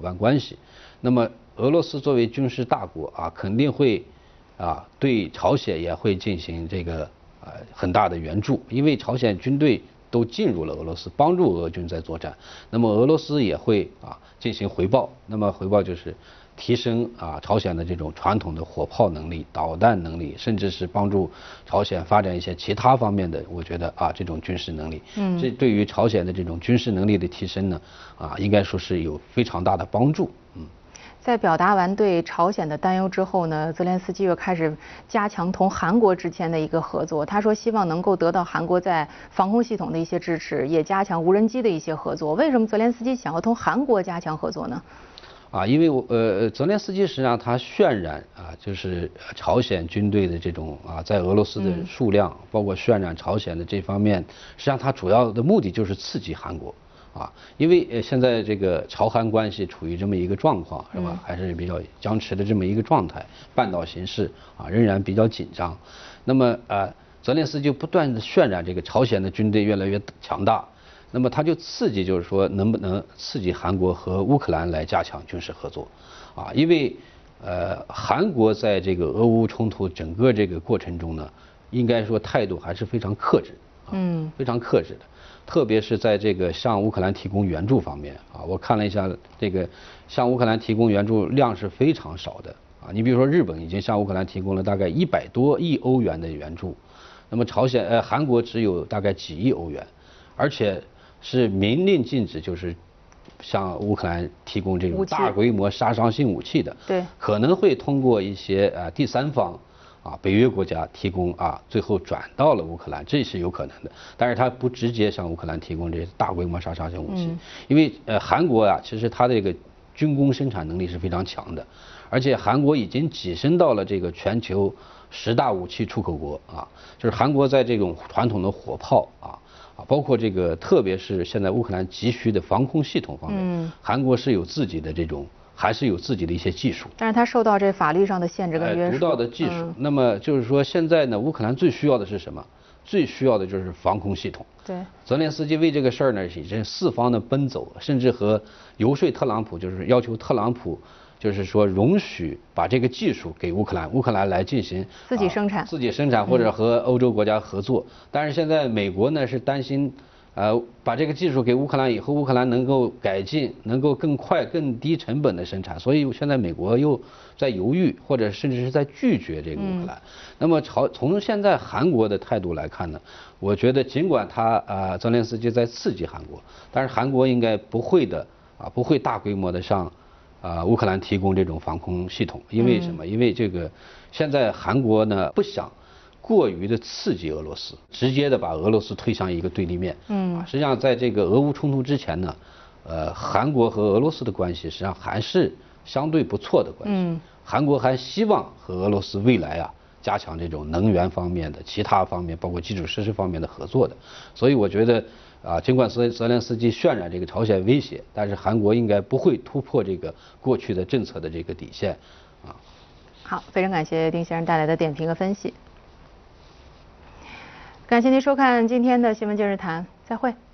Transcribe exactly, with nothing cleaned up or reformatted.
伴关系。那么俄罗斯作为军事大国啊，肯定会啊对朝鲜也会进行这个呃很大的援助，因为朝鲜军队都进入了俄罗斯，帮助俄军在作战。那么俄罗斯也会啊进行回报，那么回报就是提升啊朝鲜的这种传统的火炮能力、导弹能力，甚至是帮助朝鲜发展一些其他方面的，我觉得啊这种军事能力，嗯，这对于朝鲜的这种军事能力的提升呢，啊应该说是有非常大的帮助，嗯。 在表达完对朝鲜的担忧之后呢，泽连斯基又开始加强同韩国之间的一个合作。他说希望能够得到韩国在防空系统的一些支持，也加强无人机的一些合作。为什么泽连斯基想要同韩国加强合作呢？ 啊，因为我呃，泽连斯基实际上他渲染啊，就是朝鲜军队的这种啊，在俄罗斯的数量，嗯、包括渲染朝鲜的这方面，实际上他主要的目的就是刺激韩国。啊，因为呃现在这个朝韩关系处于这么一个状况，是吧？嗯、还是比较僵持的这么一个状态，半岛形势啊仍然比较紧张。那么呃，泽连斯基就不断的渲染这个朝鲜的军队越来越强大，那么他就刺激，就是说能不能刺激韩国和乌克兰来加强军事合作，啊，因为呃韩国在这个俄乌冲突整个这个过程中呢，应该说态度还是非常克制，啊、嗯，非常克制的。特别是在这个向乌克兰提供援助方面啊，我看了一下，这个向乌克兰提供援助量是非常少的啊。你比如说，日本已经向乌克兰提供了大概一百多亿欧元的援助，那么朝鲜呃韩国只有大概几亿欧元，而且是明令禁止就是向乌克兰提供这种大规模杀伤性武器的， 对， 可能会通过一些呃第三方。啊，北约国家提供啊，最后转到了乌克兰，这是有可能的。但是它不直接向乌克兰提供这些大规模杀伤性武器，嗯、因为呃韩国啊，其实它的这个军工生产能力是非常强的，而且韩国已经跻身到了这个全球十大武器出口国啊，就是韩国在这种传统的火炮啊啊，包括这个特别是现在乌克兰急需的防空系统方面，嗯、韩国是有自己的这种。还是有自己的一些技术， 但是它受到这法律上的限制跟约束。 独到的技术，嗯、那么就是说，现在呢，乌克兰最需要的是什么？最需要的就是防空系统。 对， 泽连斯基为这个事儿呢，已经四方的奔走，甚至和游说特朗普，就是要求特朗普，就是说容许把这个技术给乌克兰，乌克兰来进行自己生产， 啊、自己生产或者和欧洲国家合作。嗯、但是现在美国呢是担心。呃，把这个技术给乌克兰以后，乌克兰能够改进，能够更快、更低成本的生产，所以现在美国又在犹豫，或者甚至是在拒绝这个乌克兰。嗯、那么朝从现在韩国的态度来看呢，我觉得尽管他啊、呃、泽连斯基在刺激韩国，但是韩国应该不会的啊，不会大规模的向啊、呃、乌克兰提供这种防空系统，因为什么？嗯、因为这个现在韩国呢不想。过于的刺激俄罗斯，直接的把俄罗斯推向一个对立面。嗯，实际上在这个俄乌冲突之前呢，呃，韩国和俄罗斯的关系实际上还是相对不错的关系。嗯，韩国还希望和俄罗斯未来啊加强这种能源方面的、其他方面，包括基础设施方面的合作的。所以我觉得啊，尽管泽泽连斯基渲染这个朝鲜威胁，但是韩国应该不会突破这个过去的政策的这个底线。啊， 好，非常感谢丁先生带来的点评和分析。感谢您收看今天的新闻今日谈，再会。